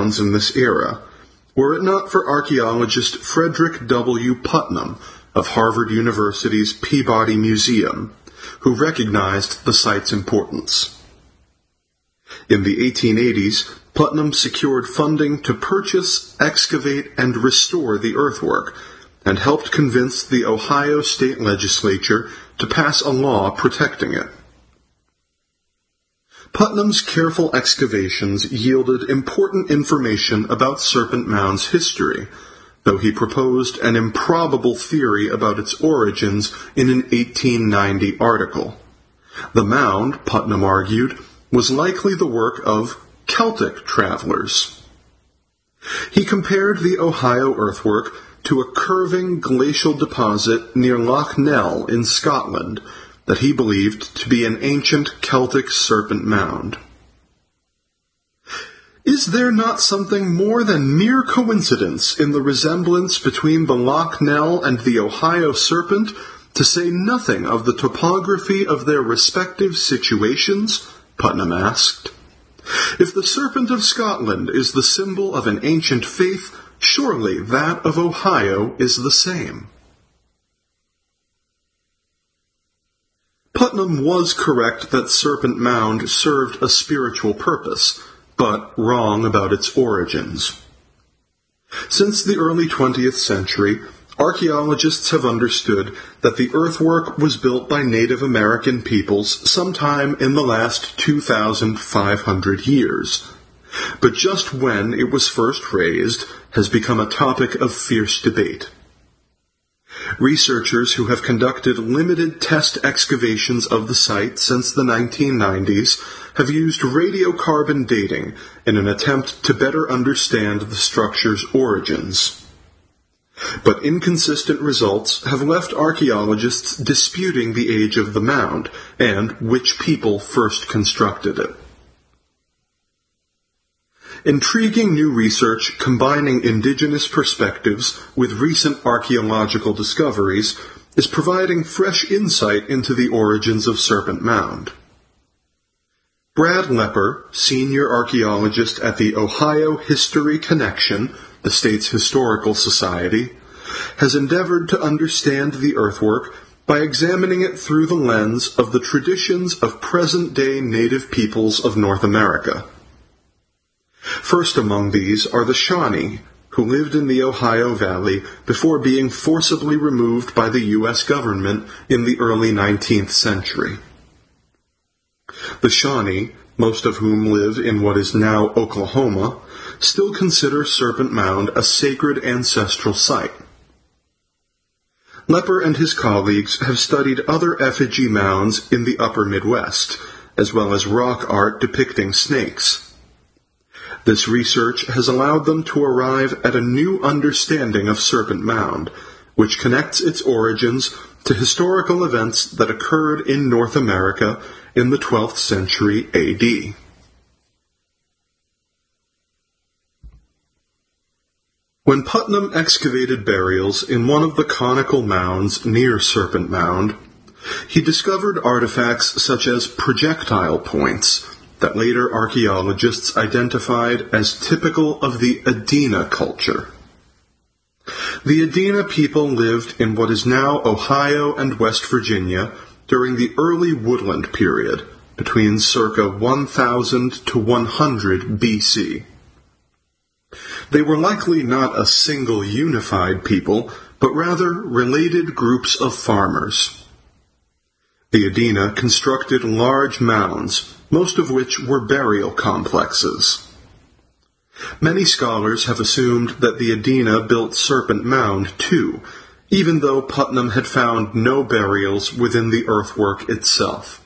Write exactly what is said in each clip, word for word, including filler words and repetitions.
mounds in this era, were it not for archaeologist Frederick W. Putnam of Harvard University's Peabody Museum, who recognized the site's importance. In the eighteen eighties, Putnam secured funding to purchase, excavate, and restore the earthwork, and helped convince the Ohio State Legislature to pass a law protecting it. Putnam's careful excavations yielded important information about Serpent Mound's history, though he proposed an improbable theory about its origins in an eighteen ninety article. The mound, Putnam argued, was likely the work of Celtic travelers. He compared the Ohio earthwork to a curving glacial deposit near Loch Nell in Scotland that he believed to be an ancient Celtic serpent mound. Is there not something more than mere coincidence in the resemblance between the Loch Nell and the Ohio serpent, to say nothing of the topography of their respective situations? Putnam asked. If the serpent of Scotland is the symbol of an ancient faith, surely that of Ohio is the same. Putnam was correct that Serpent Mound served a spiritual purpose, but wrong about its origins. Since the early twentieth century, archaeologists have understood that the earthwork was built by Native American peoples sometime in the last two thousand five hundred years. But just when it was first raised has become a topic of fierce debate. Researchers who have conducted limited test excavations of the site since the nineteen nineties have used radiocarbon dating in an attempt to better understand the structure's origins. But inconsistent results have left archaeologists disputing the age of the mound and which people first constructed it. Intriguing new research combining indigenous perspectives with recent archaeological discoveries is providing fresh insight into the origins of Serpent Mound. Brad Lepper, senior archaeologist at the Ohio History Connection, the state's historical society, has endeavored to understand the earthwork by examining it through the lens of the traditions of present-day native peoples of North America. First among these are the Shawnee, who lived in the Ohio Valley before being forcibly removed by the U S government in the early nineteenth century. The Shawnee, most of whom live in what is now Oklahoma, still consider Serpent Mound a sacred ancestral site. Lepper and his colleagues have studied other effigy mounds in the upper Midwest, as well as rock art depicting snakes. This research has allowed them to arrive at a new understanding of Serpent Mound, which connects its origins to historical events that occurred in North America in the twelfth century A D. When Putnam excavated burials in one of the conical mounds near Serpent Mound, he discovered artifacts such as projectile points that later archaeologists identified as typical of the Adena culture. The Adena people lived in what is now Ohio and West Virginia during the early woodland period, between circa one thousand to one hundred B C. They were likely not a single unified people, but rather related groups of farmers. The Adena constructed large mounds, most of which were burial complexes. Many scholars have assumed that the Adena built Serpent Mound too, even though Putnam had found no burials within the earthwork itself.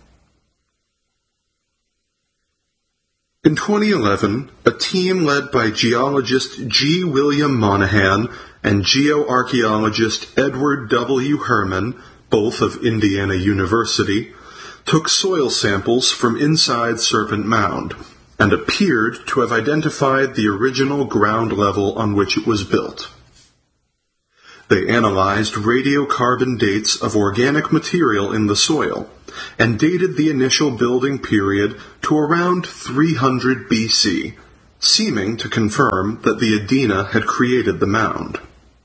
In twenty eleven, a team led by geologist G. William Monahan and geoarchaeologist Edward W. Herman, both of Indiana University, took soil samples from inside Serpent Mound and appeared to have identified the original ground level on which it was built. They analyzed radiocarbon dates of organic material in the soil and dated the initial building period to around three hundred B C, seeming to confirm that the Adena had created the mound.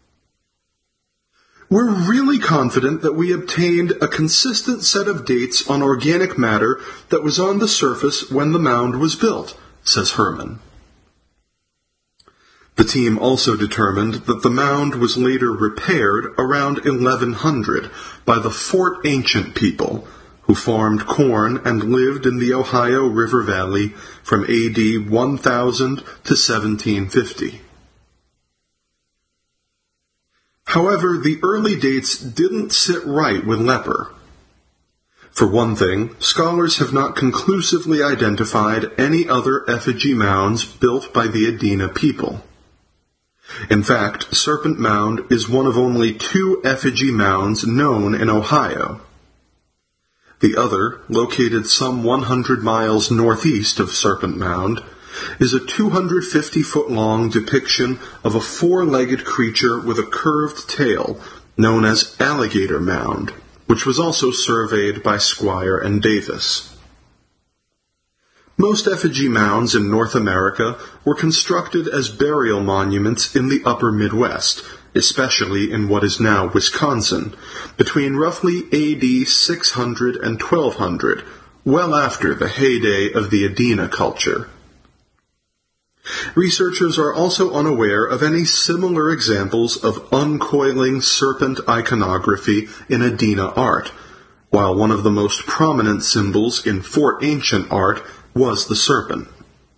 We're really confident that we obtained a consistent set of dates on organic matter that was on the surface when the mound was built, says Herman. The team also determined that the mound was later repaired around eleven hundred by the Fort Ancient people, who farmed corn and lived in the Ohio River Valley from A D one thousand to seventeen fifty. However, the early dates didn't sit right with Lepper. For one thing, scholars have not conclusively identified any other effigy mounds built by the Adena people. In fact, Serpent Mound is one of only two effigy mounds known in Ohio. The other, located some one hundred miles northeast of Serpent Mound, is a two hundred fifty foot long depiction of a four-legged creature with a curved tail, known as Alligator Mound, which was also surveyed by Squire and Davis. Most effigy mounds in North America were constructed as burial monuments in the upper Midwest, especially in what is now Wisconsin, between roughly A D six hundred and twelve hundred, well after the heyday of the Adena culture. Researchers are also unaware of any similar examples of uncoiling serpent iconography in Adena art, while one of the most prominent symbols in Fort Ancient art was the serpent.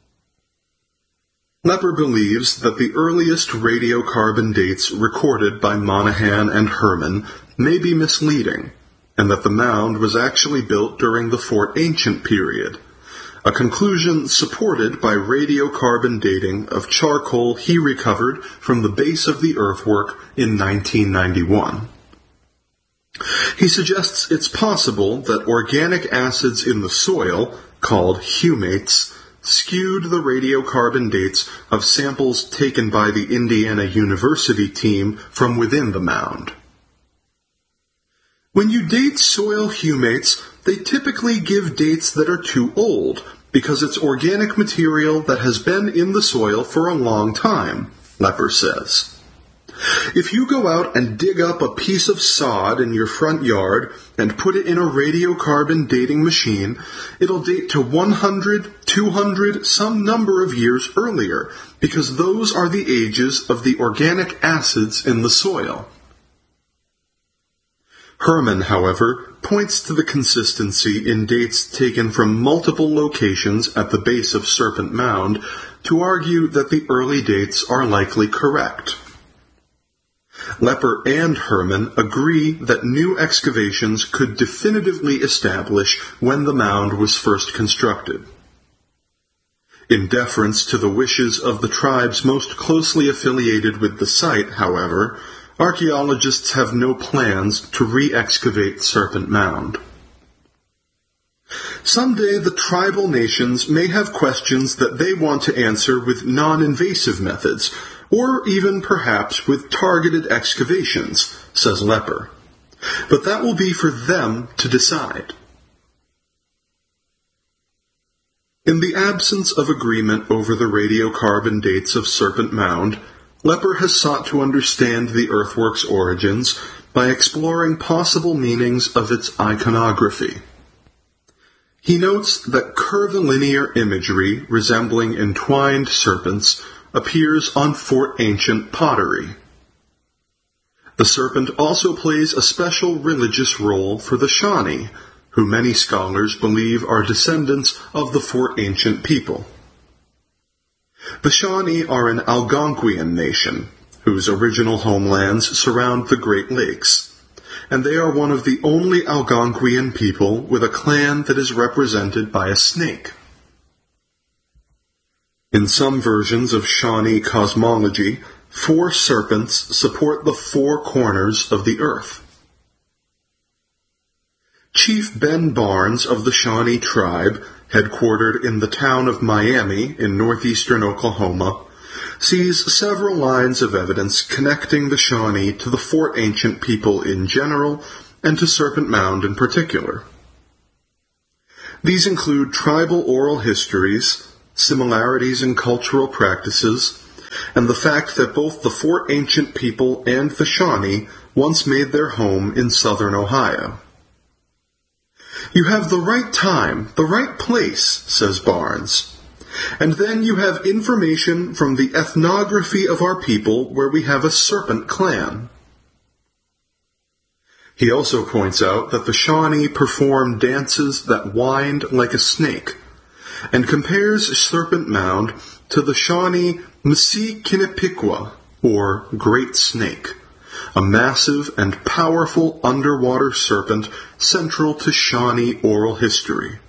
Lepper believes that the earliest radiocarbon dates recorded by Monahan and Herman may be misleading, and that the mound was actually built during the Fort Ancient period, a conclusion supported by radiocarbon dating of charcoal he recovered from the base of the earthwork in nineteen ninety-one. He suggests it's possible that organic acids in the soil, called humates, skewed the radiocarbon dates of samples taken by the Indiana University team from within the mound. When you date soil humates, they typically give dates that are too old, because it's organic material that has been in the soil for a long time, Lepper says. If you go out and dig up a piece of sod in your front yard and put it in a radiocarbon dating machine, it'll date to one hundred, two hundred, some number of years earlier, because those are the ages of the organic acids in the soil. Herman, however, points to the consistency in dates taken from multiple locations at the base of Serpent Mound to argue that the early dates are likely correct. Lepper and Herman agree that new excavations could definitively establish when the mound was first constructed. In deference to the wishes of the tribes most closely affiliated with the site, however, archaeologists have no plans to re-excavate Serpent Mound. Someday the tribal nations may have questions that they want to answer with non-invasive methods, or even perhaps with targeted excavations, says Lepper. But that will be for them to decide. In the absence of agreement over the radiocarbon dates of Serpent Mound, Lepper has sought to understand the earthwork's origins by exploring possible meanings of its iconography. He notes that curvilinear imagery resembling entwined serpents appears on Fort Ancient pottery. The serpent also plays a special religious role for the Shawnee, who many scholars believe are descendants of the Fort Ancient people. The Shawnee are an Algonquian nation, whose original homelands surround the Great Lakes, and they are one of the only Algonquian people with a clan that is represented by a snake. In some versions of Shawnee cosmology, four serpents support the four corners of the earth. Chief Ben Barnes of the Shawnee tribe, headquartered in the town of Miami in northeastern Oklahoma, sees several lines of evidence connecting the Shawnee to the Fort Ancient people in general and to Serpent Mound in particular. These include tribal oral histories, similarities in cultural practices, and the fact that both the Fort Ancient people and the Shawnee once made their home in southern Ohio. You have the right time, the right place, says Barnes. And then you have information from the ethnography of our people where we have a serpent clan. He also points out that the Shawnee perform dances that wind like a snake, and compares Serpent Mound to the Shawnee Msi-Kinnipiqua, or Great Snake, a massive and powerful underwater serpent central to Shawnee oral history.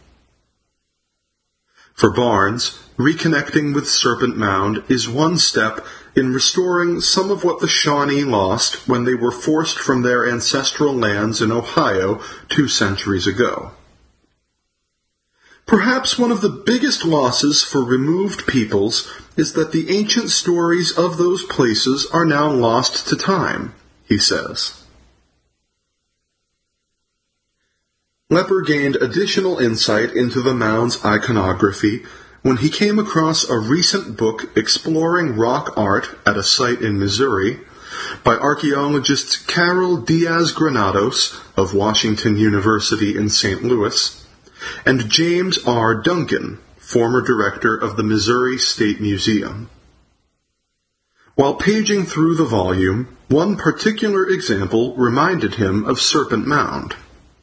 For Barnes, reconnecting with Serpent Mound is one step in restoring some of what the Shawnee lost when they were forced from their ancestral lands in Ohio two centuries ago. Perhaps one of the biggest losses for removed peoples is that the ancient stories of those places are now lost to time, he says. Lepper gained additional insight into the mound's iconography when he came across a recent book exploring rock art at a site in Missouri by archaeologists Carol Diaz Granados of Washington University in Saint Louis and James R. Duncan, former director of the Missouri State Museum. While paging through the volume, one particular example reminded him of Serpent Mound.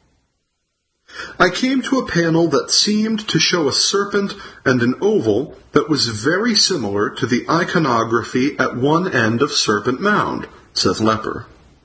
I came to a panel that seemed to show a serpent and an oval that was very similar to the iconography at one end of Serpent Mound, says Lepper.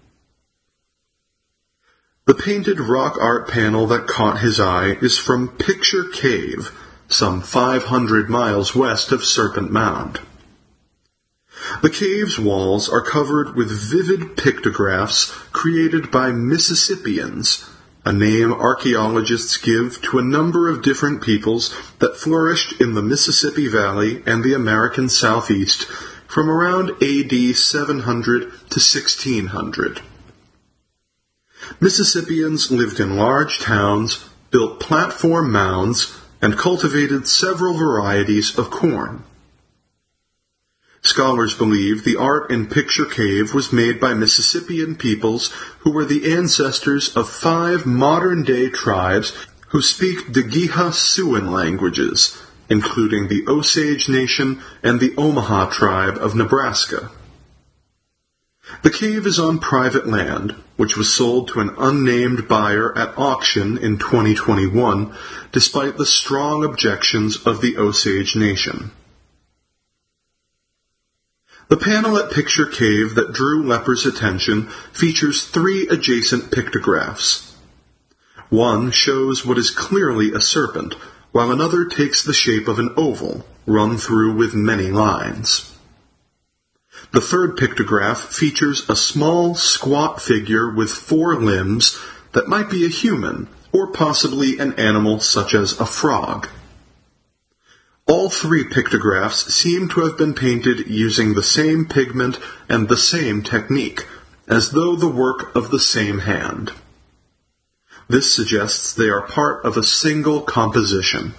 The painted rock art panel that caught his eye is from Picture Cave, some five hundred miles west of Serpent Mound. The cave's walls are covered with vivid pictographs created by Mississippians, a name archaeologists give to a number of different peoples that flourished in the Mississippi Valley and the American Southeast from around A D seven hundred to sixteen hundred. Mississippians lived in large towns, built platform mounds, and cultivated several varieties of corn. Scholars believe the art in Picture Cave was made by Mississippian peoples who were the ancestors of five modern-day tribes who speak Dageha Siouan languages, including the Osage Nation and the Omaha tribe of Nebraska. The cave is on private land, which was sold to an unnamed buyer at auction in twenty twenty-one, despite the strong objections of the Osage Nation. The panel at Picture Cave that drew Lepper's attention features three adjacent pictographs. One shows what is clearly a serpent, while another takes the shape of an oval, run through with many lines. The third pictograph features a small, squat figure with four limbs that might be a human, or possibly an animal such as a frog. All three pictographs seem to have been painted using the same pigment and the same technique, as though the work of the same hand. This suggests they are part of a single composition.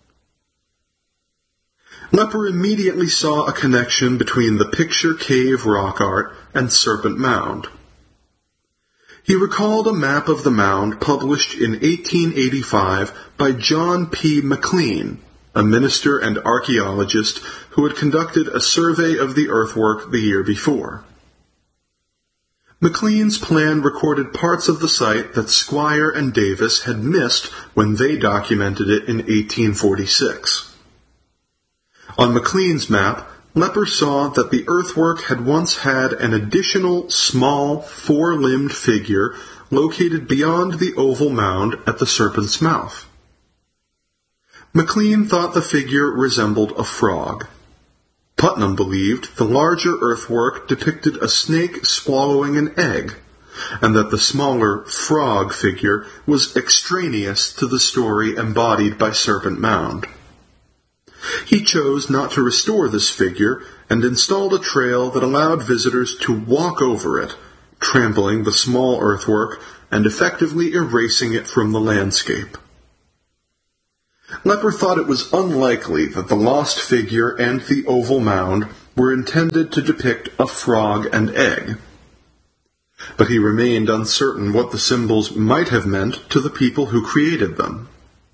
Lepper immediately saw a connection between the Picture Cave rock art and Serpent Mound. He recalled a map of the mound published in eighteen eighty-five by John P. McLean, a minister and archaeologist who had conducted a survey of the earthwork the year before. McLean's plan recorded parts of the site that Squire and Davis had missed when they documented it in eighteen forty-six. On McLean's map, Lepper saw that the earthwork had once had an additional small four-limbed figure located beyond the oval mound at the serpent's mouth. McLean thought the figure resembled a frog. Putnam believed the larger earthwork depicted a snake swallowing an egg, and that the smaller frog figure was extraneous to the story embodied by Serpent Mound. He chose not to restore this figure and installed a trail that allowed visitors to walk over it, trampling the small earthwork and effectively erasing it from the landscape. Lepper thought it was unlikely that the lost figure and the oval mound were intended to depict a frog and egg. But he remained uncertain what the symbols might have meant to the people who created them.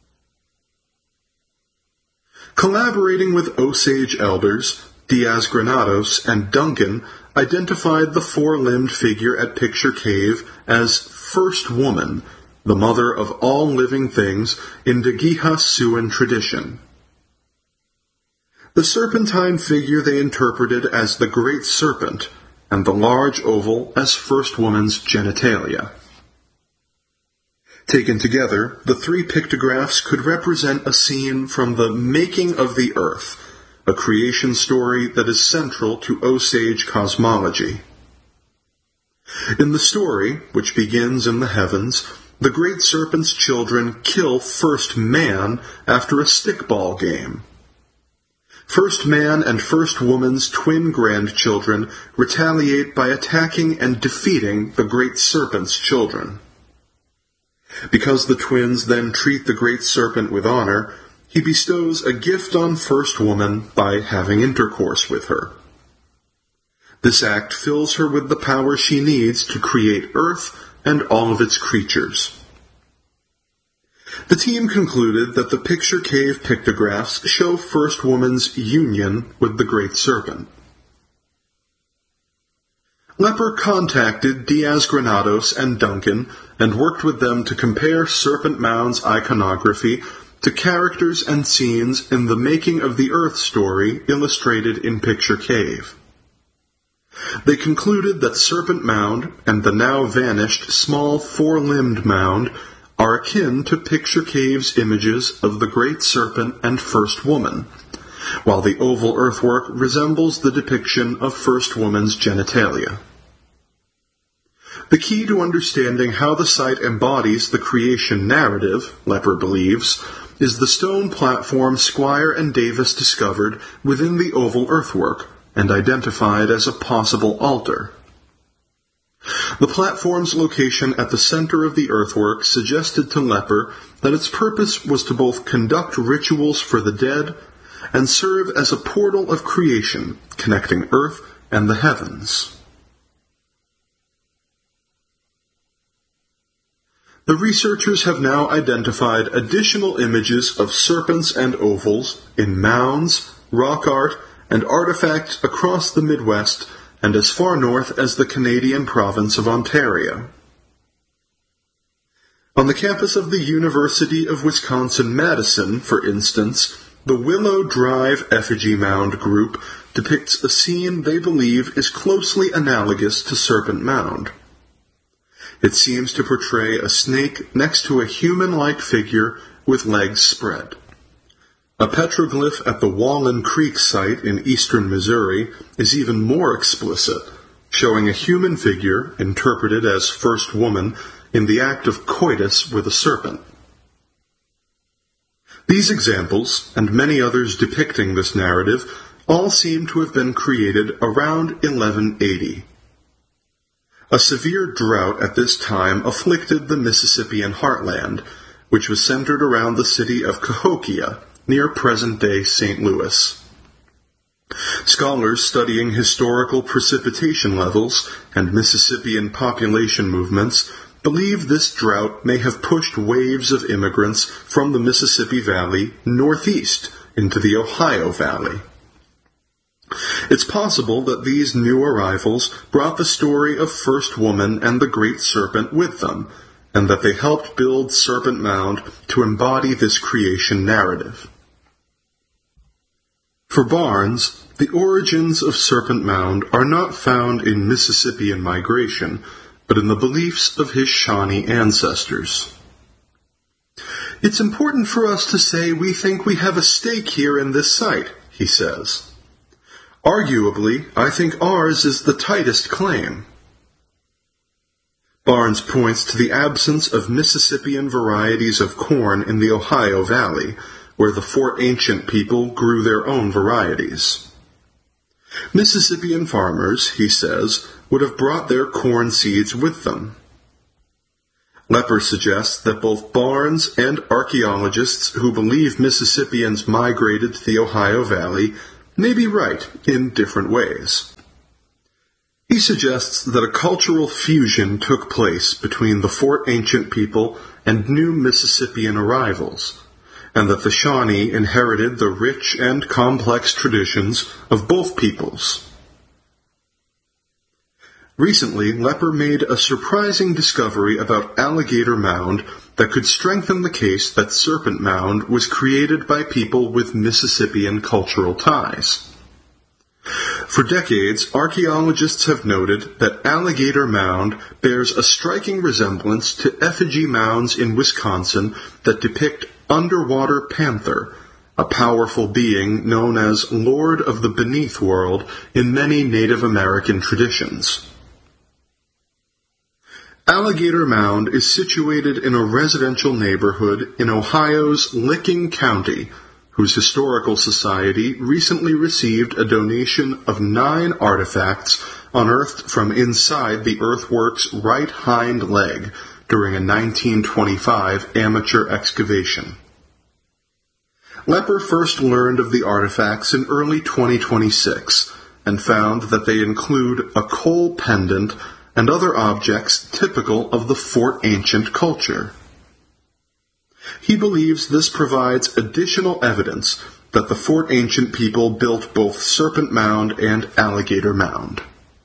Collaborating with Osage elders, Diaz Granados and Duncan identified the four-limbed figure at Picture Cave as First Woman, the mother of all living things in Dagiha Siouan tradition. The serpentine figure they interpreted as the Great Serpent, and the large oval as First Woman's genitalia. Taken together, the three pictographs could represent a scene from the making of the earth, a creation story that is central to Osage cosmology. In the story, which begins in the heavens, the Great Serpent's children kill First Man after a stickball game. First Man and First Woman's twin grandchildren retaliate by attacking and defeating the Great Serpent's children. Because the twins then treat the Great Serpent with honor, he bestows a gift on First Woman by having intercourse with her. This act fills her with the power she needs to create Earth and all of its creatures. The team concluded that the Picture Cave pictographs show First Woman's union with the Great Serpent. Lepper contacted Diaz Granados and Duncan and worked with them to compare Serpent Mound's iconography to characters and scenes in the Making of the Earth story illustrated in Picture Cave. They concluded that Serpent Mound and the now vanished small four-limbed mound are akin to Picture Cave's images of the Great Serpent and First Woman, while the oval earthwork resembles the depiction of First Woman's genitalia. The key to understanding how the site embodies the creation narrative, Lepper believes, is the stone platform Squire and Davis discovered within the oval earthwork and identified as a possible altar. The platform's location at the center of the earthwork suggested to Lepper that its purpose was to both conduct rituals for the dead and serve as a portal of creation connecting Earth and the heavens. The researchers have now identified additional images of serpents and ovals in mounds, rock art, and artifacts across the Midwest and as far north as the Canadian province of Ontario. On the campus of the University of Wisconsin-Madison, for instance, the Willow Drive Effigy Mound group depicts a scene they believe is closely analogous to Serpent Mound. It seems to portray a snake next to a human-like figure with legs spread. A petroglyph at the Wallen Creek site in eastern Missouri is even more explicit, showing a human figure, interpreted as First Woman, in the act of coitus with a serpent. These examples, and many others depicting this narrative, all seem to have been created around eleven eighty. A severe drought at this time afflicted the Mississippian heartland, which was centered around the city of Cahokia, near present-day Saint Louis. Scholars studying historical precipitation levels and Mississippian population movements believe this drought may have pushed waves of immigrants from the Mississippi Valley northeast into the Ohio Valley. It's possible that these new arrivals brought the story of First Woman and the Great Serpent with them, and that they helped build Serpent Mound to embody this creation narrative. For Barnes, the origins of Serpent Mound are not found in Mississippian migration, but in the beliefs of his Shawnee ancestors. It's important for us to say we think we have a stake here in this site, he says. Arguably, I think ours is the tightest claim. Barnes points to the absence of Mississippian varieties of corn in the Ohio Valley, where the Fort Ancient people grew their own varieties. Mississippian farmers, he says, would have brought their corn seeds with them. Lepper suggests that both Barnes and archaeologists who believe Mississippians migrated to the Ohio Valley may be right in different ways. He suggests that a cultural fusion took place between the Fort Ancient people and new Mississippian arrivals, and that the Shawnee inherited the rich and complex traditions of both peoples. Recently, Lepper made a surprising discovery about Alligator Mound that could strengthen the case that Serpent Mound was created by people with Mississippian cultural ties. For decades, archaeologists have noted that Alligator Mound bears a striking resemblance to effigy mounds in Wisconsin that depict Underwater Panther, a powerful being known as Lord of the Beneath World in many Native American traditions. Alligator Mound is situated in a residential neighborhood in Ohio's Licking County, whose historical society recently received a donation of nine artifacts unearthed from inside the earthwork's right hind leg during a nineteen twenty-five amateur excavation. Lepper first learned of the artifacts in early twenty twenty-six and found that they include a coal pendant and other objects typical of the Fort Ancient culture. He believes this provides additional evidence that the Fort Ancient people built both Serpent Mound and Alligator Mound.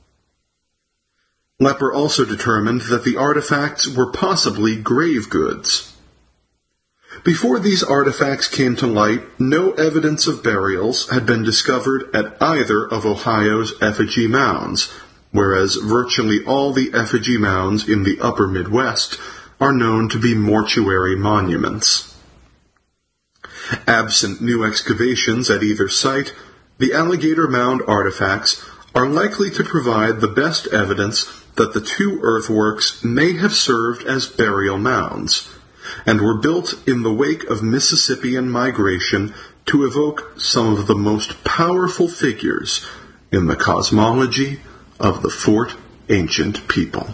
Lepper also determined that the artifacts were possibly grave goods. Before these artifacts came to light, no evidence of burials had been discovered at either of Ohio's effigy mounds, whereas virtually all the effigy mounds in the upper Midwest are known to be mortuary monuments. Absent new excavations at either site, the Alligator Mound artifacts are likely to provide the best evidence that the two earthworks may have served as burial mounds, and were built in the wake of Mississippian migration to evoke some of the most powerful figures in the cosmology of the Fort Ancient people.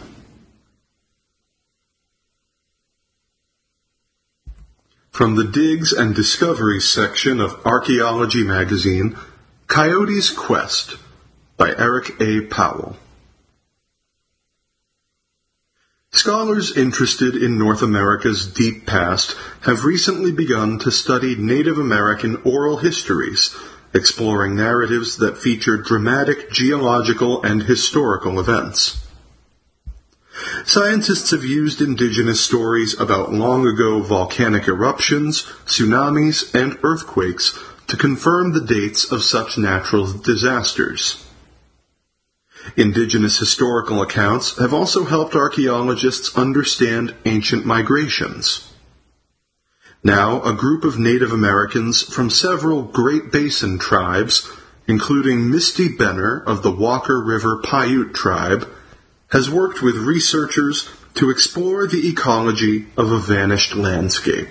From the Digs and Discoveries section of Archaeology magazine, Coyote's Quest by Eric A. Powell. Scholars interested in North America's deep past have recently begun to study Native American oral histories, exploring narratives that feature dramatic geological and historical events. Scientists have used indigenous stories about long-ago volcanic eruptions, tsunamis, and earthquakes to confirm the dates of such natural disasters. Indigenous historical accounts have also helped archaeologists understand ancient migrations. Now, a group of Native Americans from several Great Basin tribes, including Misty Benner of the Walker River Paiute tribe, has worked with researchers to explore the ecology of a vanished landscape.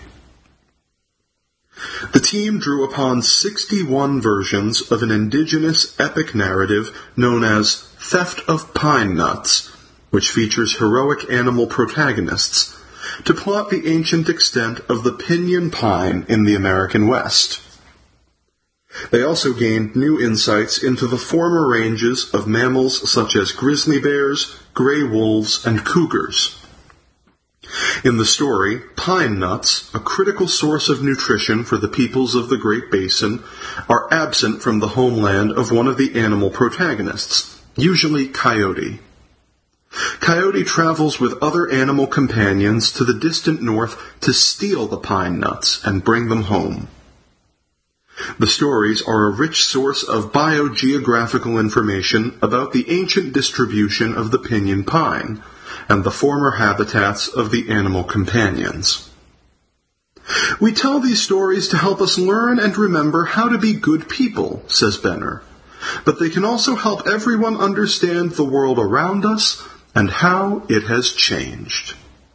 The team drew upon sixty-one versions of an indigenous epic narrative known as Theft of Pine Nuts, which features heroic animal protagonists, to plot the ancient extent of the pinyon pine in the American West. They also gained new insights into the former ranges of mammals such as grizzly bears, gray wolves, and cougars. In the story, pine nuts, a critical source of nutrition for the peoples of the Great Basin, are absent from the homeland of one of the animal protagonists, usually Coyote. Coyote travels with other animal companions to the distant north to steal the pine nuts and bring them home. The stories are a rich source of biogeographical information about the ancient distribution of the pinyon pine and the former habitats of the animal companions. We tell these stories to help us learn and remember how to be good people, says Benner, but they can also help everyone understand the world around us and how it has changed.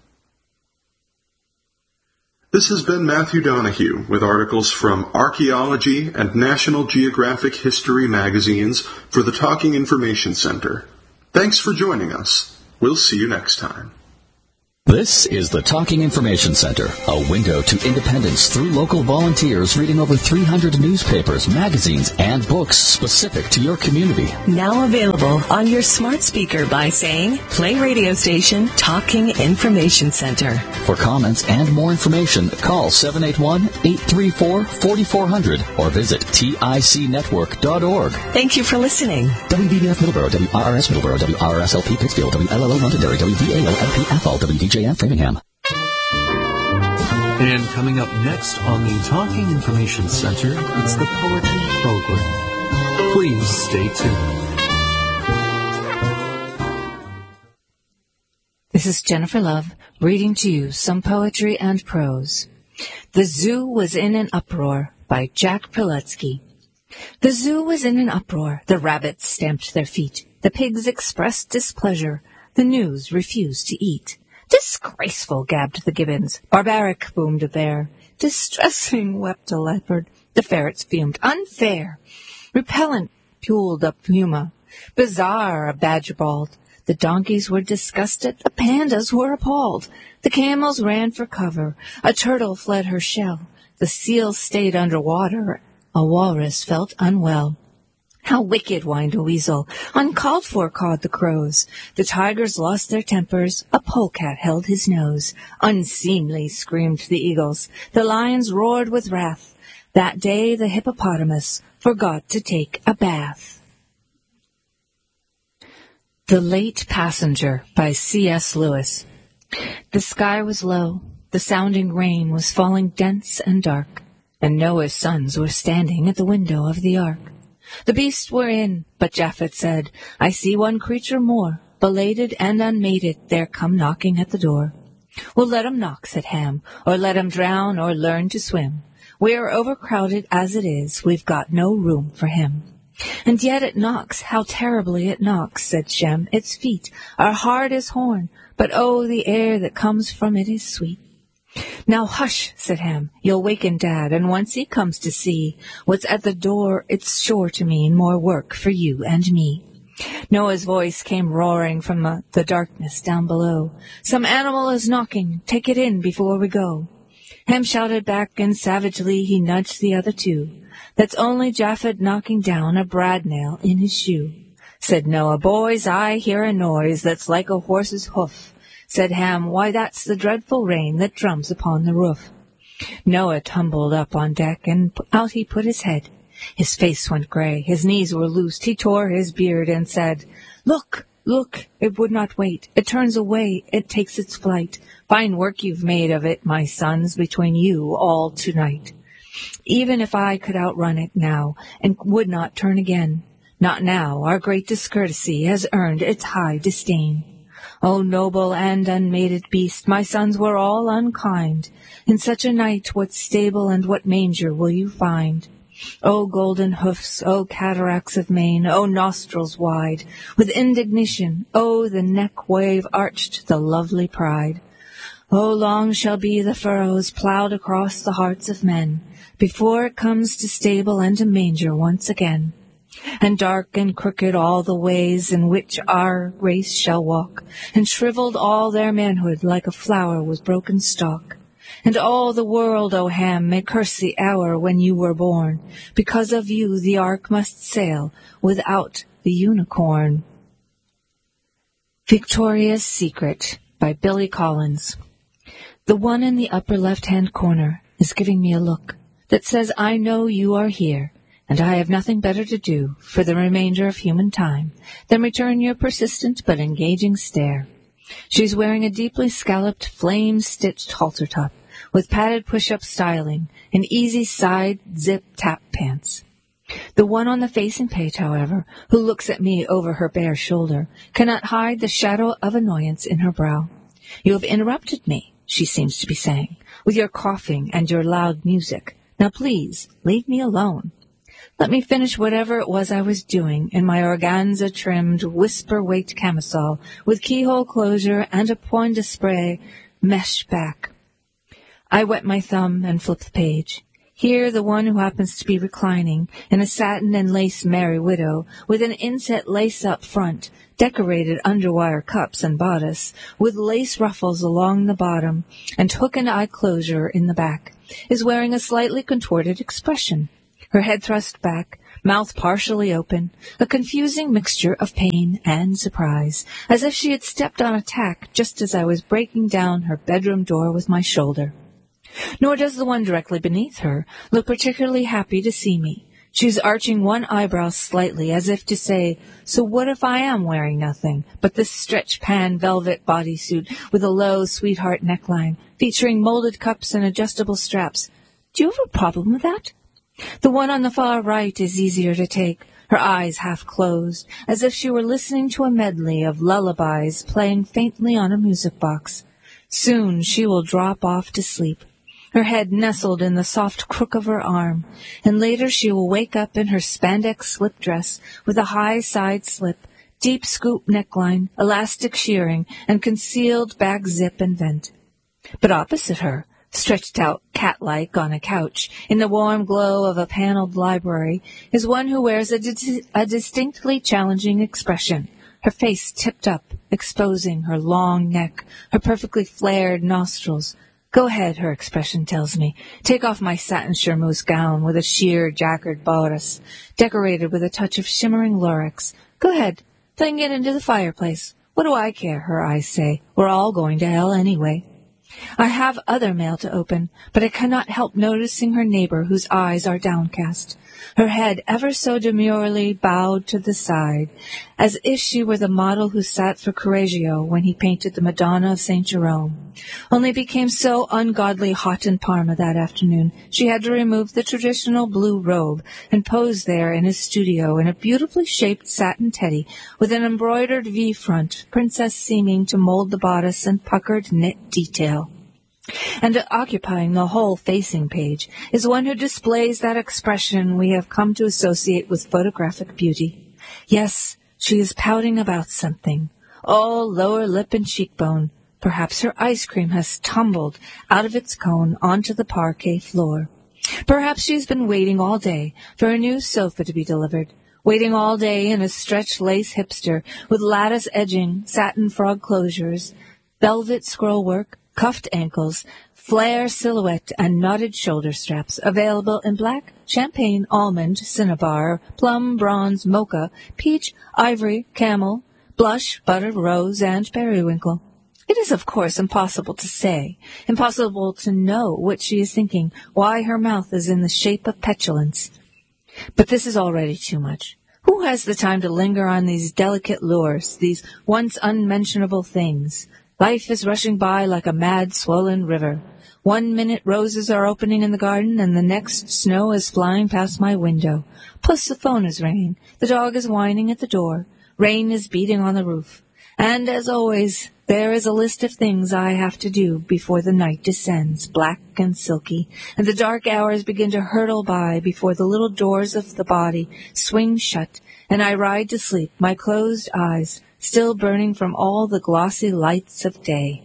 This has been Matthew Donahue with articles from Archaeology and National Geographic History magazines for the Talking Information Center. Thanks for joining us. We'll see you next time. This is the Talking Information Center, a window to independence through local volunteers reading over three hundred newspapers, magazines, and books specific to your community. Now available on your smart speaker by saying, play radio station Talking Information Center. For comments and more information, call seven eight one, eight three four, four four zero zero or visit tic network dot org. Thank you for listening. W B B F Middleborough, W R R S Middleborough, W R R S L P Pittsfield, W L L O Londonderry, W V A L L P Athol, W D J F Framingham. And coming up next on the Talking Information Center, it's the Poetry Program. Please stay tuned. This is Jennifer Love, reading to you some poetry and prose. The Zoo Was in an Uproar by Jack Pilutsky. The zoo was in an uproar. The rabbits stamped their feet. The pigs expressed displeasure. The news refused to eat. Disgraceful, gabbed the gibbons. Barbaric, boomed a bear. Distressing, wept a leopard. The ferrets fumed. Unfair. Repellent, puled a puma. Bizarre, a badger bawled. The donkeys were disgusted. The pandas were appalled. The camels ran for cover. A turtle fled her shell. The seal stayed underwater. A walrus felt unwell. How wicked, whined a weasel. Uncalled for, cawed the crows. The tigers lost their tempers. A polecat held his nose. Unseemly, screamed the eagles. The lions roared with wrath. That day the hippopotamus forgot to take a bath. The Late Passenger by C S Lewis. The sky was low. The sounding rain was falling dense and dark, and Noah's sons were standing at the window of the ark. The beasts were in, but Japhet said, I see one creature more, belated and unmated, there come knocking at the door. Well, let 'em knock, said Ham, or let 'em drown or learn to swim. We are overcrowded as it is, we've got no room for him. And yet it knocks, how terribly it knocks, said Shem. Its feet are hard as horn, but oh, the air that comes from it is sweet. Now hush, said Ham, you'll waken Dad, and once he comes to see what's at the door, it's sure to mean more work for you and me. Noah's voice came roaring from the, the darkness down below. Some animal is knocking, take it in before we go. Ham shouted back, and savagely he nudged the other two. That's only Japhet knocking down a brad nail in his shoe. Said Noah, boys, I hear a noise that's like a horse's hoof. Said Ham, why, that's the dreadful rain that drums upon the roof. Noah tumbled up on deck, and out he put his head. His face went gray, his knees were loosed, he tore his beard and said, Look, look, it would not wait, it turns away, it takes its flight. Fine work you've made of it, my sons, between you all tonight. Even if I could outrun it now, and would not turn again, not now, our great discourtesy has earned its high disdain. O noble and unmated beast, my sons were all unkind. In such a night what stable and what manger will you find? O golden hoofs, O cataracts of mane, O nostrils wide, with indignation, O the neck wave arched, the lovely pride. O long shall be the furrows plowed across the hearts of men, before it comes to stable and to manger once again. And dark and crooked all the ways in which our race shall walk, and shriveled all their manhood like a flower with broken stalk. And all the world, O Ham, may curse the hour when you were born. Because of you the ark must sail without the unicorn. Victoria's Secret by Billy Collins. The one in the upper left-hand corner is giving me a look that says I know you are here, and I have nothing better to do for the remainder of human time than return your persistent but engaging stare. She's wearing a deeply scalloped, flame-stitched halter top with padded push-up styling and easy side zip-tap pants. The one on the facing page, however, who looks at me over her bare shoulder, cannot hide the shadow of annoyance in her brow. You have interrupted me, she seems to be saying, with your coughing and your loud music. Now please, leave me alone. Let me finish whatever it was I was doing in my organza-trimmed, whisper-weight camisole with keyhole closure and a point de spray mesh back. I wet my thumb and flipped the page. Here the one who happens to be reclining in a satin and lace Merry Widow, with an inset lace-up front, decorated underwire cups and bodice, with lace ruffles along the bottom, and hook and eye closure in the back, is wearing a slightly contorted expression, her head thrust back, mouth partially open, a confusing mixture of pain and surprise, as if she had stepped on a tack just as I was breaking down her bedroom door with my shoulder. Nor does the one directly beneath her look particularly happy to see me. She is arching one eyebrow slightly, as if to say, so what if I am wearing nothing but this stretch-pan velvet bodysuit with a low sweetheart neckline, featuring molded cups and adjustable straps? Do you have a problem with that? The one on the far right is easier to take, her eyes half closed, as if she were listening to a medley of lullabies playing faintly on a music box. Soon she will drop off to sleep, her head nestled in the soft crook of her arm, and later she will wake up in her spandex slip dress with a high side slip, deep scoop neckline, elastic shearing, and concealed back zip and vent. But opposite her, stretched out cat-like on a couch, in the warm glow of a paneled library, is one who wears a, di- a distinctly challenging expression, her face tipped up, exposing her long neck, her perfectly flared nostrils. Go ahead, her expression tells me. Take off my satin charmeuse gown with a sheer jacquard bodice, decorated with a touch of shimmering lurex. Go ahead, fling it into the fireplace. What do I care, her eyes say. We're all going to hell anyway. I have other mail to open, but I cannot help noticing her neighbor whose eyes are downcast, her head ever so demurely bowed to the side, as if she were the model who sat for Correggio when he painted the Madonna of Saint Jerome, only became so ungodly hot in Parma that afternoon she had to remove the traditional blue robe and pose there in his studio in a beautifully shaped satin teddy with an embroidered V-front, princess seeming to mold the bodice and puckered knit detail. And occupying the whole facing page is one who displays that expression we have come to associate with photographic beauty. Yes, she is pouting about something, all lower lip and cheekbone. Perhaps her ice cream has tumbled out of its cone onto the parquet floor. Perhaps she has been waiting all day for a new sofa to be delivered, waiting all day in a stretch lace hipster with lattice edging, satin frog closures, velvet scroll work, cuffed ankles, flare silhouette, and knotted shoulder straps, available in black, champagne, almond, cinnabar, plum, bronze, mocha, peach, ivory, camel, blush, butter, rose, and periwinkle. It is, of course, impossible to say, impossible to know what she is thinking, why her mouth is in the shape of petulance. But this is already too much. Who has the time to linger on these delicate lures, these once unmentionable things? Life is rushing by like a mad, swollen river. One minute roses are opening in the garden, and the next snow is flying past my window. Plus the phone is ringing. The dog is whining at the door. Rain is beating on the roof. And, as always, there is a list of things I have to do before the night descends, black and silky, and the dark hours begin to hurtle by before the little doors of the body swing shut, and I ride to sleep, my closed eyes still burning from all the glossy lights of day.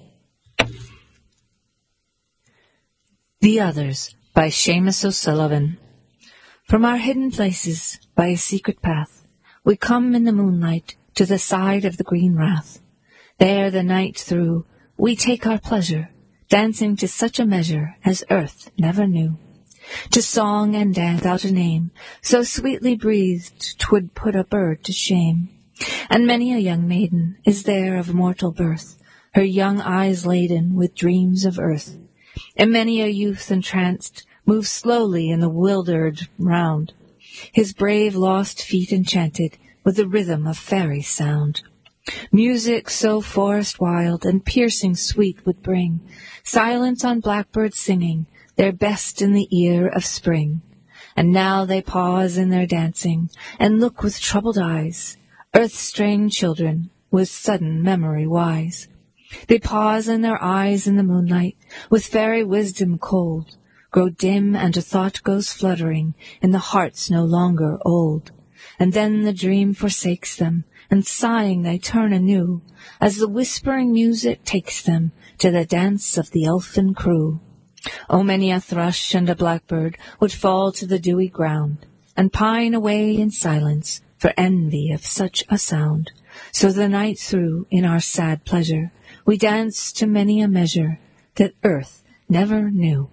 The Others by Seamus O'Sullivan. From our hidden places, by a secret path, we come in the moonlight to the side of the green rath. There the night through we take our pleasure, dancing to such a measure as earth never knew. To song and dance without a name, so sweetly breathed 'twould put a bird to shame. And many a young maiden is there of mortal birth, her young eyes laden with dreams of earth. And many a youth entranced moves slowly in the wildered round, his brave lost feet enchanted with the rhythm of fairy sound. Music so forest wild and piercing sweet would bring silence on blackbirds singing their best in the ear of spring. And now they pause in their dancing and look with troubled eyes, earth-straying children with sudden memory wise. They pause in their eyes in the moonlight with fairy wisdom cold, grow dim and a thought goes fluttering in the hearts no longer old. And then the dream forsakes them, and sighing they turn anew, as the whispering music takes them to the dance of the elfin crew. Oh, many a thrush and a blackbird would fall to the dewy ground, and pine away in silence for envy of such a sound. So the night through, in our sad pleasure, we danced to many a measure that earth never knew.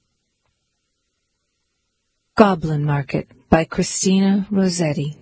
Goblin Market by Christina Rossetti.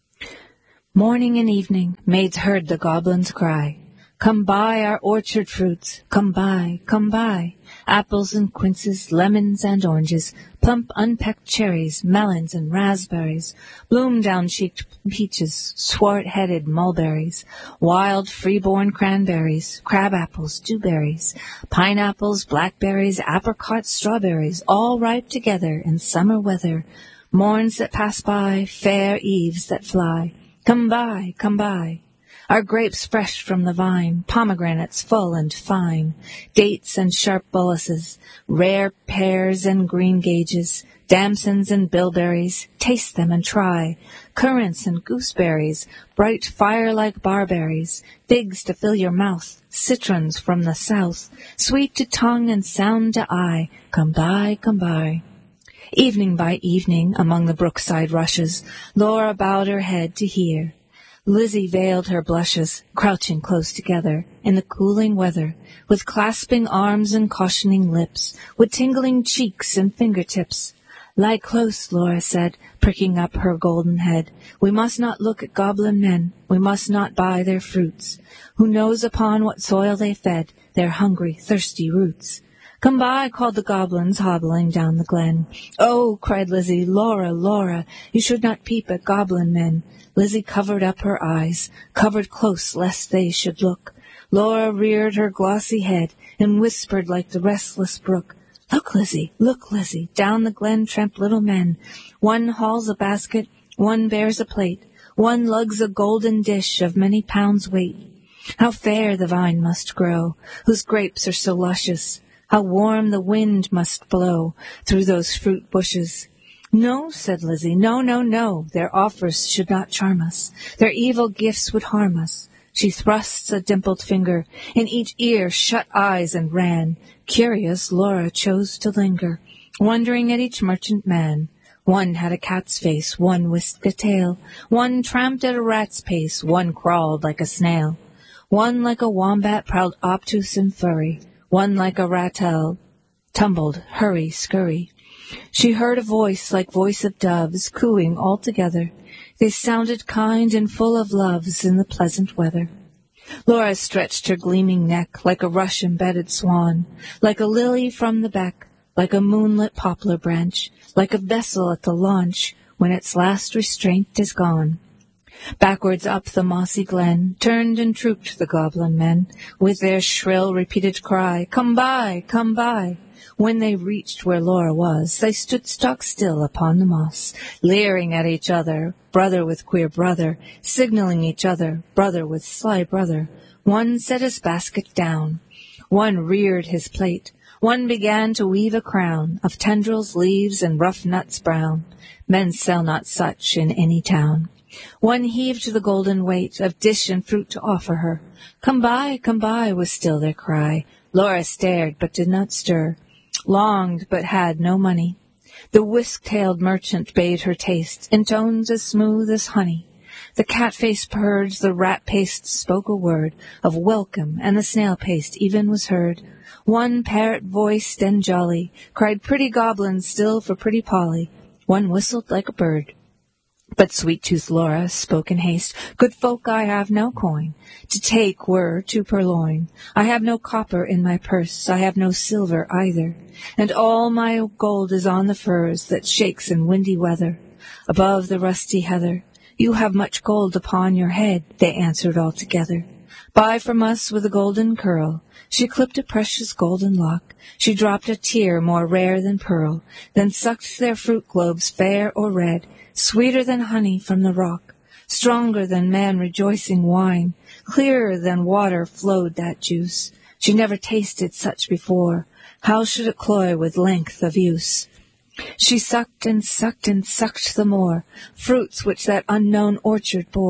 Morning and evening, maids heard the goblins cry, "Come buy our orchard fruits, come buy, come buy, apples and quinces, lemons and oranges, plump unpecked cherries, melons and raspberries, bloom-down-cheeked peaches, swart-headed mulberries, wild free-born cranberries, crab-apples, dewberries, pineapples, blackberries, apricots, strawberries, all ripe together in summer weather, morns that pass by, fair eves that fly, come buy, come buy. Our grapes fresh from the vine, pomegranates full and fine, dates and sharp bullaces, rare pears and greengages, damsons and bilberries, taste them and try, currants and gooseberries, bright fire-like barberries, figs to fill your mouth, citrons from the south, sweet to tongue and sound to eye, come buy, come buy. Evening by evening, among the brookside rushes, Laura bowed her head to hear. Lizzie veiled her blushes, crouching close together in the cooling weather, with clasping arms and cautioning lips, with tingling cheeks and fingertips. Lie close, Laura said, pricking up her golden head. We must not look at goblin men, we must not buy their fruits. Who knows upon what soil they fed their hungry, thirsty roots? Come buy, called the goblins, hobbling down the glen. Oh, cried Lizzie, Laura, Laura, you should not peep at goblin men. Lizzie covered up her eyes, covered close lest they should look. Laura reared her glossy head and whispered like the restless brook, Look, Lizzie, look, Lizzie, down the glen tramp little men. One hauls a basket, one bears a plate, one lugs a golden dish of many pounds weight. How fair the vine must grow, whose grapes are so luscious. How warm the wind must blow through those fruit bushes. No, said Lizzie, no, no, no, their offers should not charm us. Their evil gifts would harm us. She thrusts a dimpled finger in each ear, shut eyes, and ran. Curious, Laura chose to linger, wondering at each merchant man. One had a cat's face, one whisked a tail, one tramped at a rat's pace, one crawled like a snail. One like a wombat prowled obtuse and furry, one like a ratel tumbled, hurry, scurry. She heard a voice like voice of doves, cooing all together. They sounded kind and full of loves in the pleasant weather. Laura stretched her gleaming neck like a rush-embedded swan, like a lily from the beck, like a moonlit poplar branch, like a vessel at the launch when its last restraint is gone. Backwards up the mossy glen turned and trooped the goblin men, with their shrill repeated cry, Come buy, come buy. When they reached where Laura was, they stood stock still upon the moss, leering at each other, brother with queer brother, signaling each other, brother with sly brother. One set his basket down, one reared his plate, one began to weave a crown of tendrils, leaves, and rough nuts brown. Men sell not such in any town. One heaved the golden weight of dish and fruit to offer her. Come buy, come buy, was still their cry. Laura stared, but did not stir, longed, but had no money. The whisk-tailed merchant bade her taste, in tones as smooth as honey. The cat-faced purred, the rat-paced spoke a word of welcome, and the snail-paced even was heard. One parrot-voiced and jolly cried pretty goblins still for pretty Polly. One whistled like a bird. But sweet-toothed Laura spoke in haste, Good folk, I have no coin, to take were to purloin. I have no copper in my purse, I have no silver either, and all my gold is on the furze that shakes in windy weather, above the rusty heather. You have much gold upon your head, they answered all together. Buy from us with a golden curl. She clipped a precious golden lock. She dropped a tear more rare than pearl, then sucked their fruit globes fair or red, sweeter than honey from the rock, stronger than man rejoicing wine, clearer than water flowed that juice. She never tasted such before. How should it cloy with length of use? She sucked and sucked and sucked the more, fruits which that unknown orchard bore.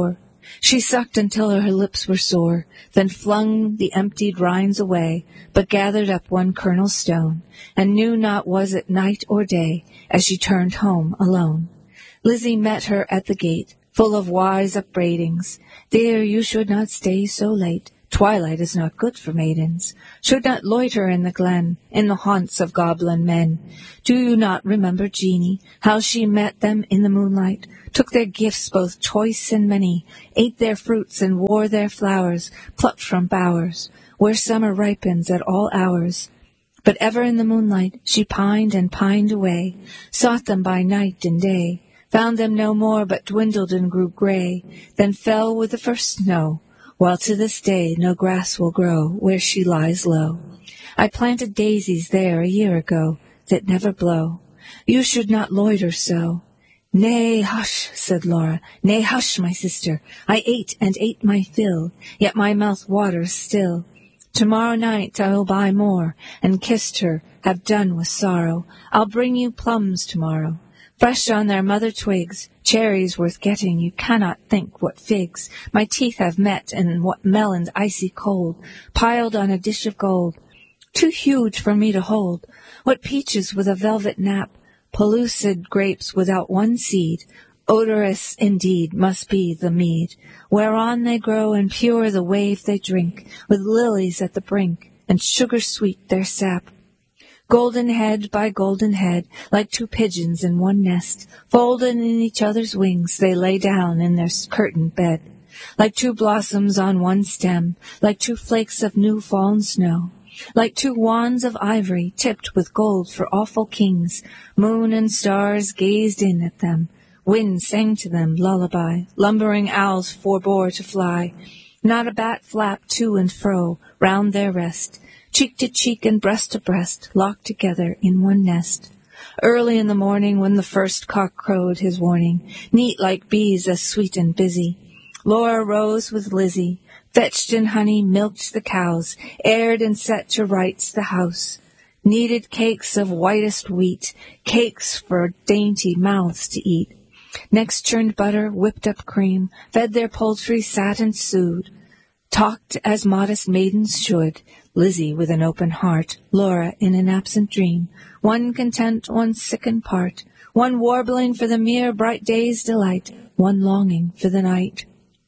She sucked until her lips were sore, then flung the emptied rinds away, but gathered up one kernel stone, and knew not was it night or day, as she turned home alone. Lizzie met her at the gate, full of wise upbraidings. Dear, you should not stay so late. Twilight is not good for maidens. Should not loiter in the glen, in the haunts of goblin men. Do you not remember Jeanie, how she met them in the moonlight, took their gifts both choice and many, ate their fruits and wore their flowers, plucked from bowers, where summer ripens at all hours? But ever in the moonlight she pined and pined away, sought them by night and day, found them no more, but dwindled and grew gray, then fell with the first snow, while to this day no grass will grow where she lies low. I planted daisies there a year ago that never blow. You should not loiter so. Nay, hush, said Laura. Nay, hush, my sister. I ate and ate my fill, yet my mouth waters still. Tomorrow night I will buy more, and kissed her, have done with sorrow. I'll bring you plums tomorrow, fresh on their mother twigs, cherries worth getting, you cannot think what figs. My teeth have met, and what melons icy cold, piled on a dish of gold, too huge for me to hold. What peaches with a velvet nap, pellucid grapes without one seed. Odorous indeed must be the mead, whereon they grow, and pure the wave they drink, with lilies at the brink, and sugar-sweet their sap. Golden head by golden head, like two pigeons in one nest, folded in each other's wings, they lay down in their curtained bed. Like two blossoms on one stem, like two flakes of new-fallen snow, like two wands of ivory tipped with gold for awful kings, moon and stars gazed in at them. Wind sang to them lullaby, lumbering owls forbore to fly. Not a bat flapped to and fro round their rest, cheek to cheek and breast to breast, locked together in one nest. Early in the morning, when the first cock crowed his warning, neat like bees as sweet and busy, Laura rose with Lizzie, fetched in honey, milked the cows, aired and set to rights the house, kneaded cakes of whitest wheat, cakes for dainty mouths to eat. Next churned butter, whipped up cream, fed their poultry, sat and sewed, talked as modest maidens should, Lizzie with an open heart, Laura in an absent dream, one content, one sickened part, one warbling for the mere bright day's delight, one longing for the night.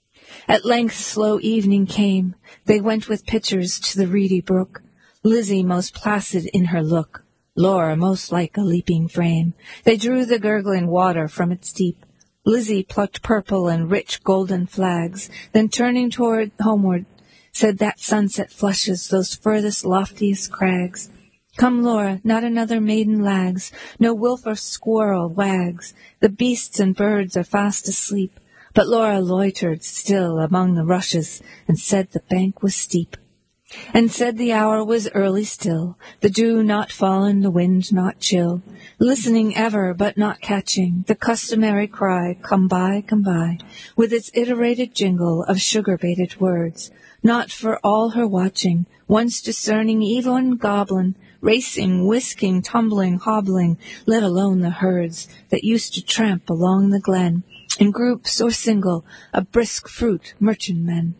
At length slow evening came, they went with pitchers to the reedy brook, Lizzie most placid in her look, Laura most like a leaping frame. They drew the gurgling water from its deep. Lizzie plucked purple and rich golden flags, then turning toward homeward, said that sunset flushes those furthest loftiest crags. Come, Laura, not another maiden lags, no wolf or squirrel wags, the beasts and birds are fast asleep. But Laura loitered still among the rushes, and said the bank was steep. And said the hour was early still, the dew not fallen, the wind not chill, listening ever but not catching the customary cry, come by, come by, with its iterated jingle of sugar-baited words, not for all her watching, once discerning even goblin, racing, whisking, tumbling, hobbling, let alone the herds that used to tramp along the glen, in groups or single, a brisk fruit merchantmen.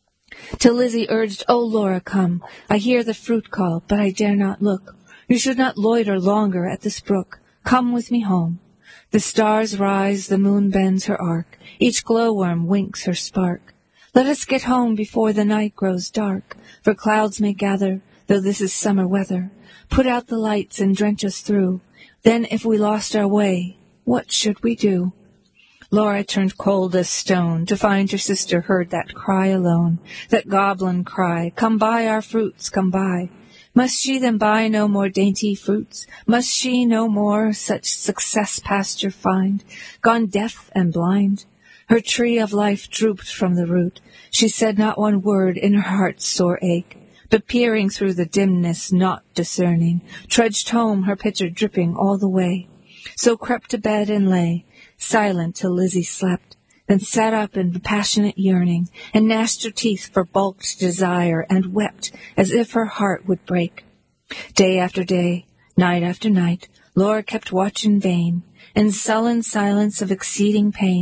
Till Lizzie urged, "Oh, Laura, come, I hear the fruit call, but I dare not look. You should not loiter longer at this brook. Come with me home. The stars rise, the moon bends her arc, each glowworm winks her spark. Let us get home before the night grows dark, for clouds may gather, though this is summer weather. Put out the lights and drench us through. Then if we lost our way, what should we do?" Laura turned cold as stone to find her sister heard that cry alone, that goblin cry, "Come buy our fruits, come buy." Must she then buy no more dainty fruits? Must she no more such success pasture find? Gone deaf and blind, her tree of life drooped from the root. She said not one word in her heart's sore ache, but peering through the dimness, not discerning, trudged home, her pitcher dripping all the way. So crept to bed and lay, silent till Lizzie slept, then sat up in passionate yearning, and gnashed her teeth for balked desire, and wept as if her heart would break. Day after day, night after night, Laura kept watch in vain, in sullen silence of exceeding pain.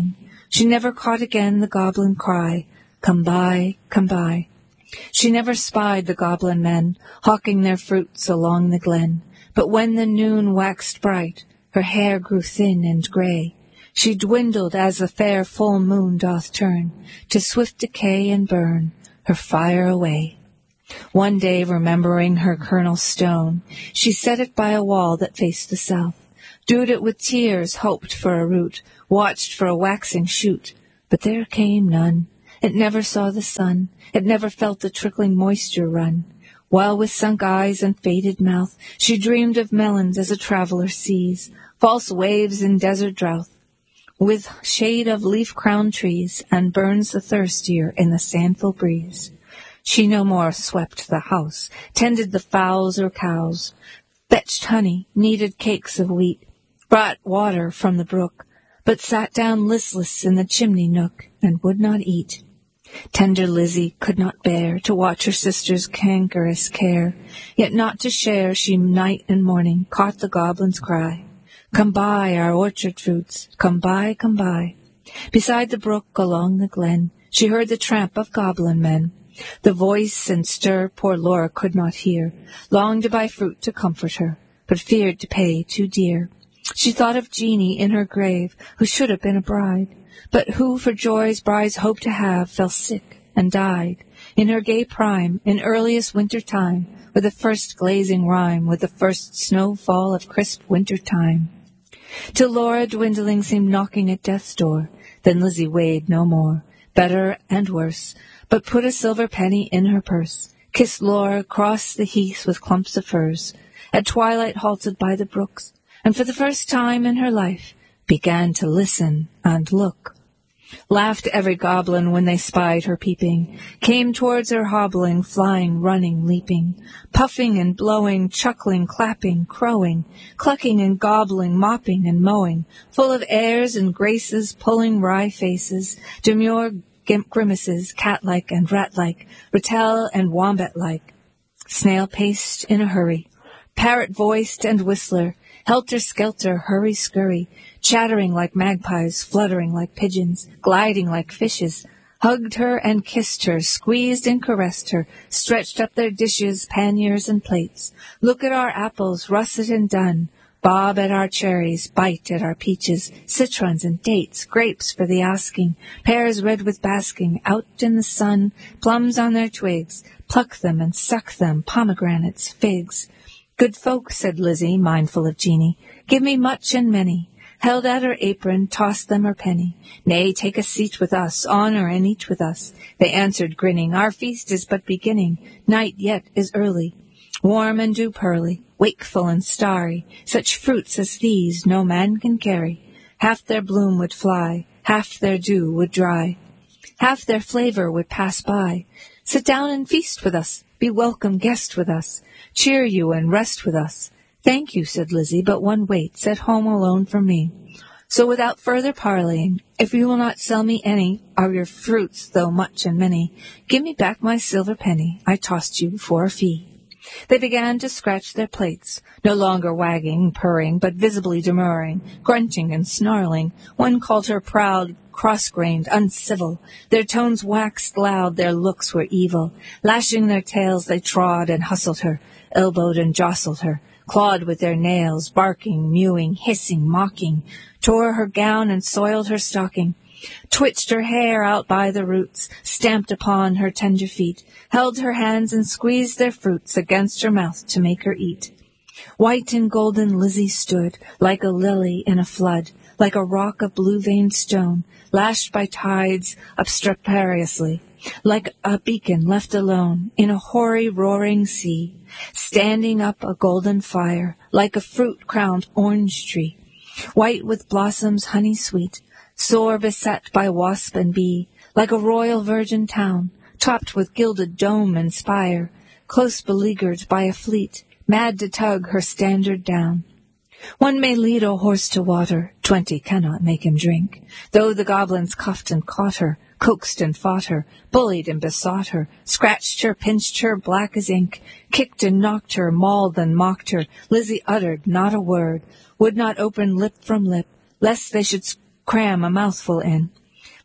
She never caught again the goblin cry, "Come buy, come buy." She never spied the goblin men hawking their fruits along the glen, but when the noon waxed bright, her hair grew thin and grey. She dwindled as the fair full moon doth turn to swift decay and burn her fire away. One day, remembering her kernel stone, she set it by a wall that faced the south, dewed it with tears, hoped for a root, watched for a waxing shoot, but there came none. It never saw the sun, it never felt the trickling moisture run, while with sunk eyes and faded mouth she dreamed of melons as a traveller sees, false waves in desert drouth, with shade of leaf-crowned trees, and burns the thirstier in the sandful breeze. She no more swept the house, tended the fowls or cows, fetched honey, kneaded cakes of wheat, brought water from the brook, but sat down listless in the chimney nook, and would not eat. Tender Lizzie could not bear to watch her sister's cankerous care, yet not to share she night and morning caught the goblin's cry, "Come buy our orchard fruits, come buy, come buy." Beside the brook along the glen she heard the tramp of goblin men. The voice and stir poor Laura could not hear, longed to buy fruit to comfort her, but feared to pay too dear. She thought of Jeanie in her grave, who should have been a bride, but who for joys brides hoped to have fell sick and died, in her gay prime, in earliest winter time, with the first glazing rime, with the first snowfall of crisp winter time. Till Laura dwindling seemed knocking at death's door, then Lizzie weighed no more, better and worse, but put a silver penny in her purse, kissed Laura, crossed the heath with clumps of firs, at twilight halted by the brooks, and for the first time in her life began to listen and look. Laughed every goblin when they spied her peeping, came towards her hobbling, flying, running, leaping, puffing and blowing, chuckling, clapping, crowing, clucking and gobbling, mopping and mowing, full of airs and graces, pulling wry faces, demure grimaces, cat-like and rat-like, rattle and wombat-like, snail-paced in a hurry, parrot-voiced and whistler, helter-skelter, hurry-scurry, chattering like magpies, fluttering like pigeons, gliding like fishes, hugged her and kissed her, squeezed and caressed her, stretched up their dishes, panniers and plates. Look at our apples, russet and dun, bob at our cherries, bite at our peaches, citrons and dates, grapes for the asking, pears red with basking, out in the sun, plums on their twigs, pluck them and suck them, pomegranates, figs. Good folk, said Lizzie, mindful of Jeanie, give me much and many. Held at her apron, tossed them her penny. Nay, take a seat with us, honour and eat with us. They answered, grinning, our feast is but beginning. Night yet is early, warm and dew-pearly, wakeful and starry. Such fruits as these no man can carry. Half their bloom would fly, half their dew would dry, half their flavour would pass by. Sit down and feast with us, be welcome guest with us, cheer you and rest with us. Thank you, said Lizzie, but one waits at home alone for me. So without further parleying, if you will not sell me any of your fruits, though much and many, give me back my silver penny I tossed you for a fee. They began to scratch their plates, no longer wagging, purring, but visibly demurring, grunting and snarling. One called her proud, cross-grained, uncivil. Their tones waxed loud, their looks were evil. Lashing their tails, they trod and hustled her, elbowed and jostled her, clawed with their nails, barking, mewing, hissing, mocking, tore her gown and soiled her stocking, twitched her hair out by the roots, stamped upon her tender feet, held her hands and squeezed their fruits against her mouth to make her eat. White and golden Lizzie stood, like a lily in a flood, like a rock of blue-veined stone, lashed by tides obstreperiously, like a beacon left alone in a hoary, roaring sea, standing up a golden fire, like a fruit-crowned orange tree, white with blossoms honey sweet, sore beset by wasp and bee, like a royal virgin town, topped with gilded dome and spire, close beleaguered by a fleet, mad to tug her standard down. One may lead a horse to water, twenty cannot make him drink. Though the goblins cuffed and caught her, coaxed and fought her, bullied and besought her, scratched her, pinched her, black as ink, kicked and knocked her, mauled and mocked her, Lizzie uttered not a word, would not open lip from lip, lest they should cram a mouthful in.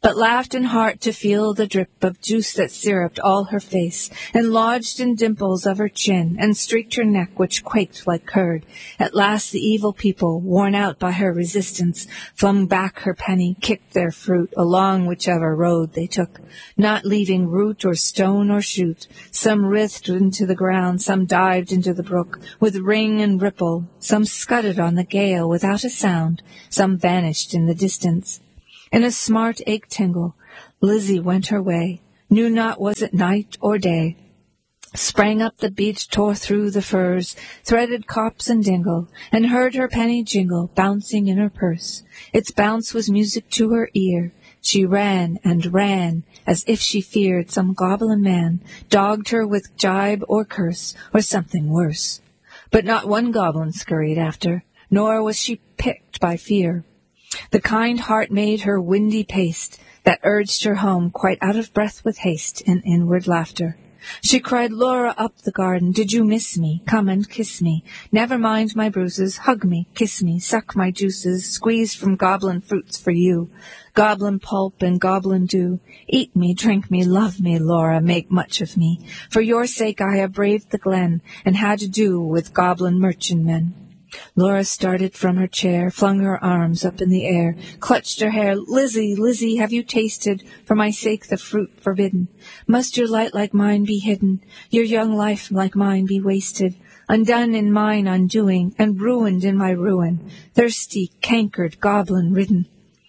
but laughed in heart to feel the drip of juice that syruped all her face, and lodged in dimples of her chin, and streaked her neck, which quaked like curd. At last the evil people, worn out by her resistance, flung back her penny, kicked their fruit along whichever road they took, not leaving root or stone or shoot. Some writhed into the ground, some dived into the brook, with ring and ripple, some scudded on the gale without a sound, some vanished in the distance. In a smart ache tingle, Lizzie went her way, knew not was it night or day, sprang up the beach, tore through the furze, threaded copse and dingle, and heard her penny jingle, bouncing in her purse. Its bounce was music to her ear. She ran and ran, as if she feared some goblin man dogged her with jibe or curse, or something worse. But not one goblin scurried after, nor was she picked by fear. The kind heart made her windy pace, that urged her home, quite out of breath with haste and inward laughter. She cried, Laura, up the garden, did you miss me? Come and kiss me. Never mind my bruises, hug me, kiss me, suck my juices, squeezed from goblin fruits for you. Goblin pulp and goblin dew. Eat me, drink me, love me, Laura, make much of me. For your sake I have braved the glen, and had to do with goblin merchantmen. Laura started from her chair, flung her arms up in the air, clutched her hair. Lizzie, Lizzie, have you tasted, for my sake, the fruit forbidden? Must your light like mine be hidden, your young life like mine be wasted, undone in mine undoing, and ruined in my ruin, thirsty, cankered, goblin-ridden?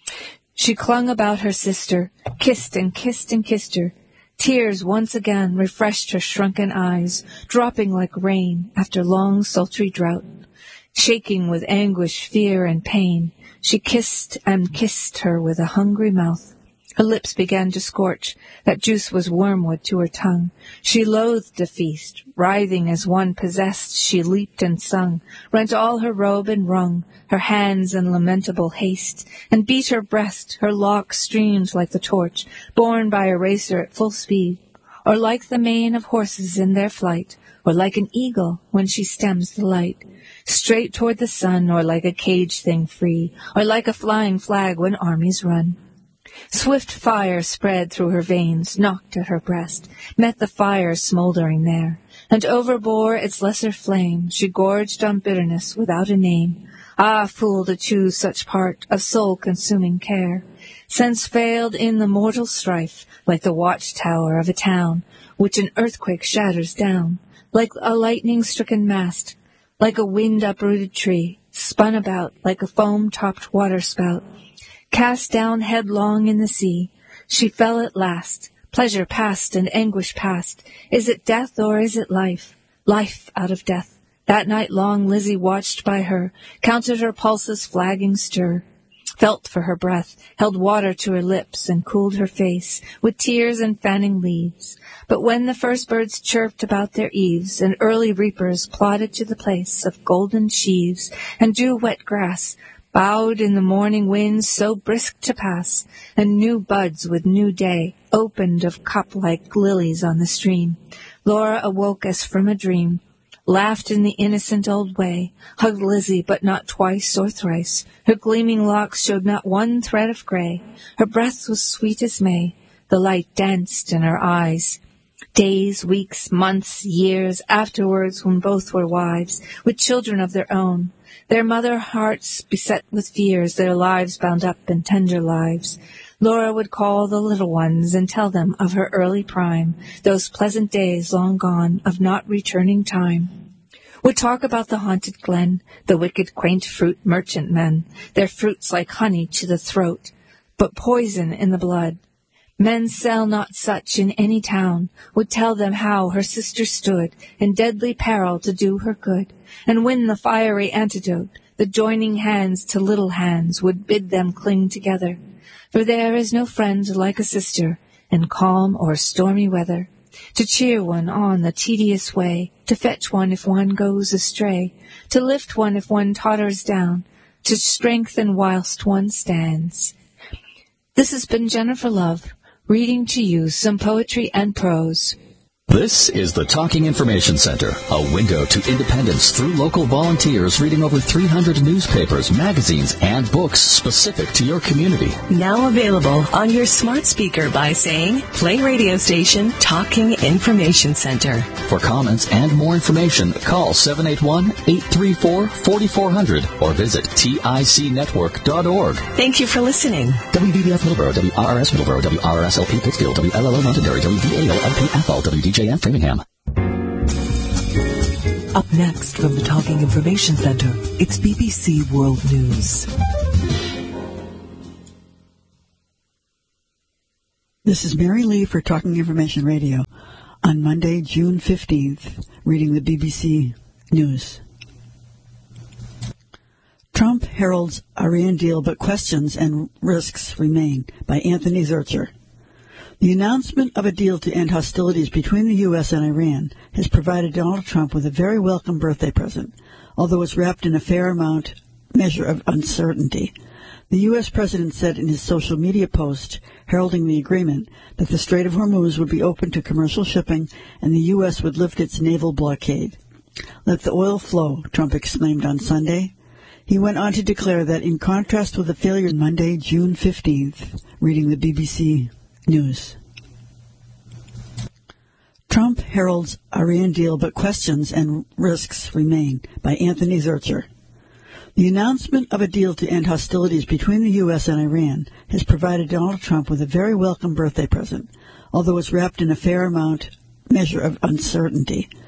She clung about her sister, kissed and kissed and kissed her. Tears once again refreshed her shrunken eyes, dropping like rain after long sultry drought. Shaking with anguish, fear, and pain, she kissed and kissed her with a hungry mouth. Her lips began to scorch. That juice was wormwood to her tongue. She loathed the feast. Writhing as one possessed, she leaped and sung, rent all her robe and wrung her hands in lamentable haste, and beat her breast. Her locks streamed like the torch, borne by a racer at full speed, or like the mane of horses in their flight, or like an eagle when she stems the light, straight toward the sun, or like a caged thing free, or like a flying flag when armies run. Swift fire spread through her veins, knocked at her breast, met the fire smoldering there, and overbore its lesser flame. She gorged on bitterness without a name. Ah, fool, to choose such part of soul-consuming care! Sense failed in the mortal strife, like the watchtower of a town, which an earthquake shatters down, like a lightning-stricken mast, like a wind-uprooted tree, spun about like a foam-topped waterspout, cast down headlong in the sea. She fell at last, pleasure past and anguish past. Is it death or is it life? Life out of death. That night long Lizzie watched by her, counted her pulses' flagging stir, felt for her breath, held water to her lips, and cooled her face with tears and fanning leaves. But when the first birds chirped about their eaves, and early reapers plodded to the place of golden sheaves and dew-wet grass, bowed in the morning winds so brisk to pass, and new buds with new day opened of cup like lilies on the stream, Laura awoke as from a dream, laughed in the innocent old way, hugged Lizzie, but not twice or thrice. Her gleaming locks showed not one thread of gray. Her breath was sweet as May. The light danced in her eyes. Days, weeks, months, years afterwards, when both were wives, with children of their own, their mother hearts beset with fears, their lives bound up in tender lives, Laura would call the little ones and tell them of her early prime, those pleasant days long gone of not returning time. Would talk about the haunted glen, the wicked quaint fruit merchantmen, their fruits like honey to the throat, but poison in the blood. Men sell not such in any town. Would tell them how her sister stood in deadly peril to do her good, and win the fiery antidote. The joining hands to little hands would bid them cling together, for there is no friend like a sister in calm or stormy weather, to cheer one on the tedious way, to fetch one if one goes astray, to lift one if one totters down, to strengthen whilst one stands. This has been Jennifer Love, reading to you some poetry and prose. This is the Talking Information Center, a window to independence through local volunteers reading over three hundred newspapers, magazines, and books specific to your community. Now available on your smart speaker by saying, play radio station Talking Information Center. For comments and more information, call seven eight one, eight three four, four four zero zero or visit tic network dot org. Thank you for listening. W V B F Middleborough, W R R S Middleborough, W R R S L P Pittsfield, W L L O Londonderry, W V A L L P Athol, W D J M Framingham. Up next from the Talking Information Center, it's B B C World News. This is Mary Lee for Talking Information Radio on Monday, June fifteenth, reading the B B C News. Trump heralds Iran deal, but questions and risks remain, by Anthony Zurcher. The announcement of a deal to end hostilities between the U S and Iran has provided Donald Trump with a very welcome birthday present, although it's wrapped in a fair amount measure of uncertainty. The U S president said in his social media post heralding the agreement that the Strait of Hormuz would be open to commercial shipping and the U S would lift its naval blockade. Let the oil flow, Trump exclaimed on Sunday. He went on to declare that in contrast with the failure on Monday, June fifteenth, reading the B B C News. Trump heralds Iran deal, but questions and risks remain, by Anthony Zurcher. The announcement of a deal to end hostilities between the U S and Iran has provided Donald Trump with a very welcome birthday present, although it's wrapped in a fair amount measure of uncertainty.